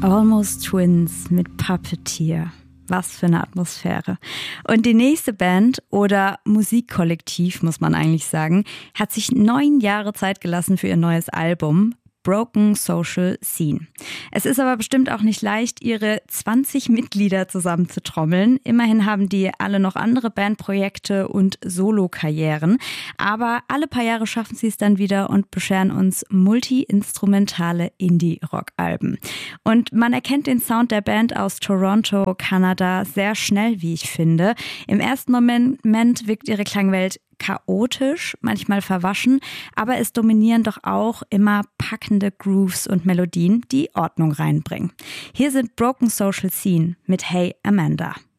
Almost Twins mit Puppeteer. Was für eine Atmosphäre. Und die nächste Band oder Musikkollektiv, muss man eigentlich sagen, hat sich 9 Jahre Zeit gelassen für ihr neues Album. Broken Social Scene. Es ist aber bestimmt auch nicht leicht, ihre 20 Mitglieder zusammenzutrommeln. Immerhin haben die alle noch andere Bandprojekte und Solokarrieren. Aber alle paar Jahre schaffen sie es dann wieder und bescheren uns multi-instrumentale Indie-Rock-Alben. Und man erkennt den Sound der Band aus Toronto, Kanada, sehr schnell, wie ich finde. Im ersten Moment wirkt ihre Klangwelt chaotisch, manchmal verwaschen, aber es dominieren doch auch immer packende Grooves und Melodien, die Ordnung reinbringen. Hier sind Broken Social Scene mit Hey Amanda.